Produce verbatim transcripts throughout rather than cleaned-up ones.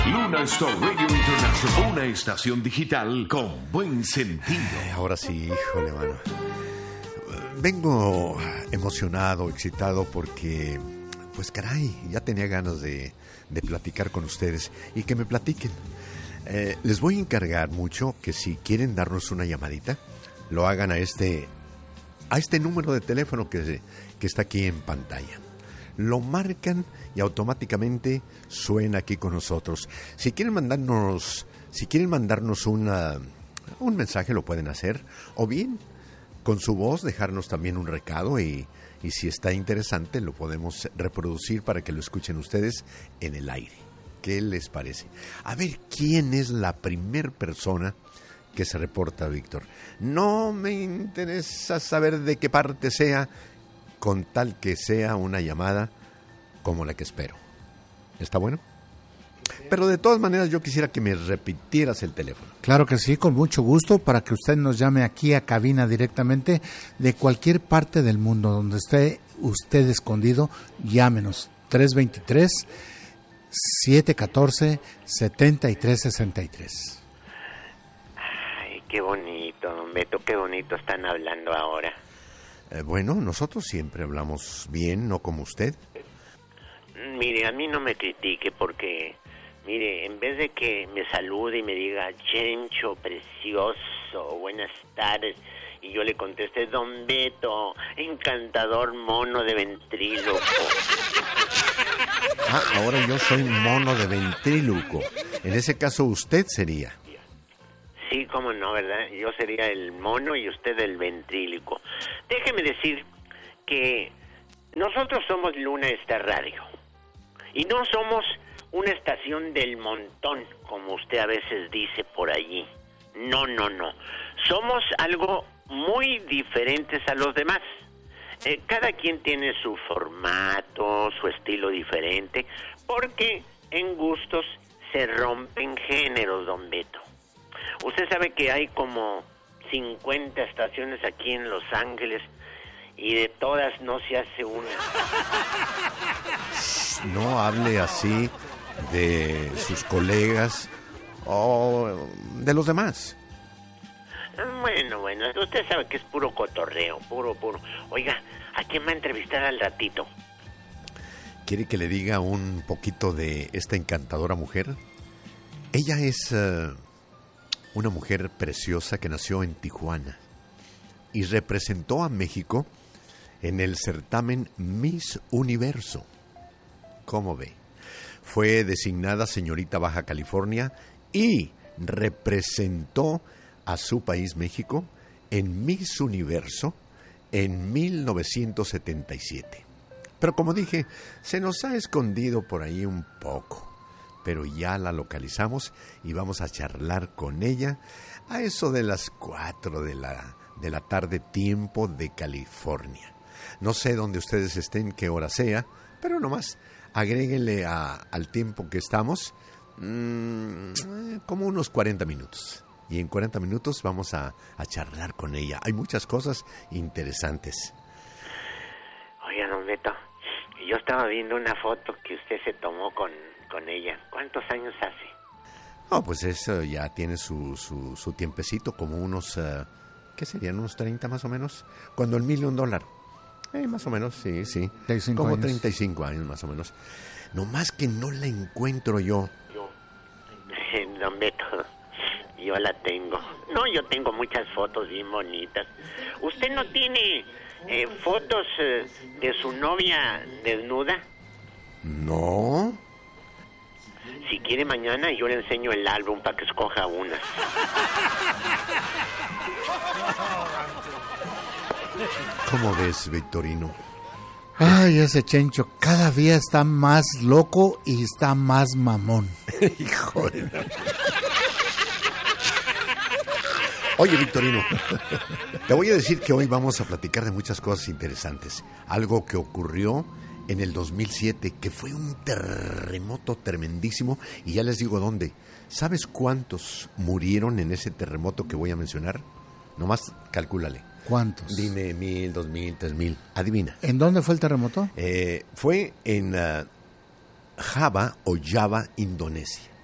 Luna Star Radio International, una estación digital con buen sentido. Ay, ahora sí, híjole, mano. Vengo emocionado, excitado porque, pues caray, ya tenía ganas de, de platicar con ustedes y que me platiquen. Eh, les voy a encargar mucho que si quieren darnos una llamadita, lo hagan a este, a este número de teléfono que, que está aquí en pantalla. Lo marcan y automáticamente suena aquí con nosotros. Si quieren mandarnos, si quieren mandarnos una, un mensaje, lo pueden hacer, o bien con su voz dejarnos también un recado y, y si está interesante lo podemos reproducir para que lo escuchen ustedes en el aire. ¿Qué les parece? A ver, ¿quién es la primer persona que se reporta, Víctor? No me interesa saber de qué parte sea, con tal que sea una llamada como la que espero. ¿Está bueno? Pero de todas maneras yo quisiera que me repitieras el teléfono. Claro que sí, con mucho gusto, para que usted nos llame aquí a cabina directamente de cualquier parte del mundo, donde esté usted escondido, llámenos. tres dos tres, siete uno cuatro, siete tres seis tres. Ay, qué bonito, don Beto, qué bonito están hablando ahora. Eh, bueno, nosotros siempre hablamos bien, no como usted. Mire, a mí no me critique porque, mire, en vez de que me salude y me diga, Chencho, precioso, buenas tardes, y yo le conteste, don Beto, encantador mono de ventríloco. Ah, ahora yo soy mono de ventríloco. En ese caso usted sería. Sí, cómo no, ¿verdad? Yo sería el mono y usted el ventríloco. Déjeme decir que nosotros somos Luna Star Radio. Y no somos una estación del montón, como usted a veces dice por allí. No, no, no. Somos algo muy diferentes a los demás. Eh, cada quien tiene su formato, su estilo diferente, porque en gustos se rompen géneros, don Beto. Usted sabe que hay como cincuenta estaciones aquí en Los Ángeles y de todas no se hace una. No hable así de sus colegas o de los demás. Bueno, bueno, usted sabe que es puro cotorreo, puro, puro. Oiga, ¿a quién va a entrevistar al ratito? ¿Quiere que le diga un poquito de esta encantadora mujer? Ella es uh, una mujer preciosa que nació en Tijuana y representó a México en el certamen Miss Universo. ¿Cómo ve? Fue designada señorita Baja California y representó a su país, México, en Miss Universo en mil novecientos setenta y siete. Pero como dije, se nos ha escondido por ahí un poco. Pero ya la localizamos y vamos a charlar con ella a eso de las cuatro de la, de la tarde, tiempo de California. No sé dónde ustedes estén, qué hora sea, pero nomás agréguenle a, al tiempo que estamos mmm, como unos cuarenta minutos. Y en cuarenta minutos vamos a, a charlar con ella. Hay muchas cosas interesantes. Oiga, don Beto, yo estaba viendo una foto que usted se tomó con, con ella. ¿Cuántos años hace? Oh, pues eso ya tiene su, su, su tiempecito, como unos, uh, ¿qué serían? Unos treinta más o menos. Cuando el millón dólar. Eh, más o menos, sí, sí. treinta y cinco como años. treinta y cinco años más o menos. No más que no la encuentro yo. Yo. Don Beto, yo la tengo. No, yo tengo muchas fotos bien bonitas. ¿Usted no tiene eh, fotos eh, de su novia desnuda? No. Si quiere mañana yo le enseño el álbum para que escoja una. ¿Cómo ves, Victorino? Ay, ese Chencho cada día está más loco y está más mamón. Hijo de... Oye, Victorino, te voy a decir que hoy vamos a platicar de muchas cosas interesantes. Algo que ocurrió en el dos mil siete, que fue un terremoto tremendísimo, y ya les digo dónde. ¿Sabes cuántos murieron en ese terremoto que voy a mencionar? Nomás calcúlale. ¿Cuántos? Dime, mil, dos mil, tres mil. Adivina. ¿En dónde fue el terremoto? Eh, fue en uh, Java o Java, Indonesia.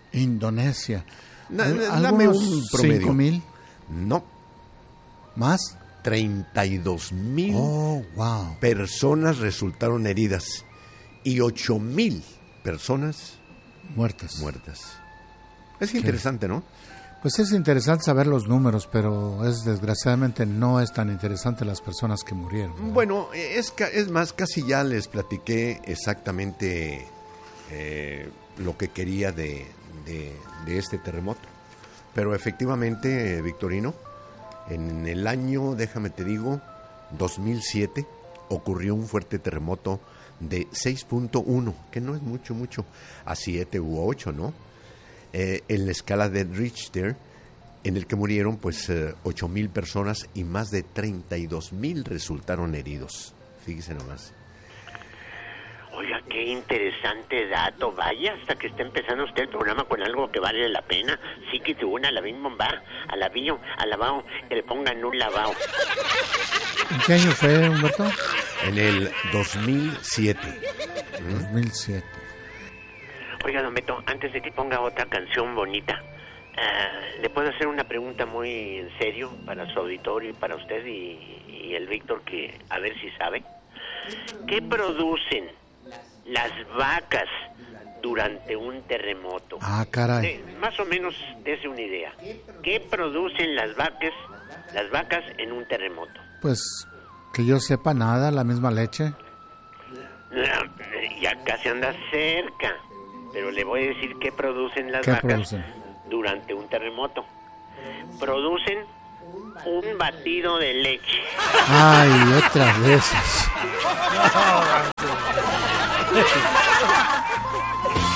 Indonesia. Na- Al- na- dame algunos un promedio. cinco mil No, más. treinta y dos mil Oh, wow. personas resultaron heridas y ocho mil personas Muertas. muertas. Es interesante, ¿no? Pues es interesante saber los números, pero es desgraciadamente no es tan interesante las personas que murieron, ¿verdad? Bueno, es, ca- es más, casi ya les platiqué exactamente eh, lo que quería de, de, de este terremoto. Pero efectivamente, eh, Victorino, en el año, déjame te digo, dos mil siete, ocurrió un fuerte terremoto de seis punto uno, que no es mucho, mucho, a siete u ocho, ¿no? Eh, en la escala de Richter, en el que murieron pues eh, ocho mil personas y más de treinta y dos mil resultaron heridos. Fíjese nomás. Oiga, qué interesante dato. Vaya, hasta que está empezando usted el programa con algo que vale la pena. Sí que tú una, la bim bomba, a la bio, a lavao, que le pongan un lavao. ¿En qué año fue, Humberto? En el dos mil siete. dos mil siete. Oiga, don Beto, antes de que ponga otra canción bonita, uh, ¿le puedo hacer una pregunta muy en serio para su auditorio y para usted y, y el Víctor, que a ver si sabe? ¿Qué producen las vacas durante un terremoto? Ah, caray. De, más o menos dése una idea. ¿Qué producen las vacas, las vacas en un terremoto? Pues que yo sepa nada, la misma leche. Ya casi anda cerca, pero le voy a decir qué producen las ¿Qué vacas producen? durante un terremoto. Producen un batido de leche. Ay, otra de esas.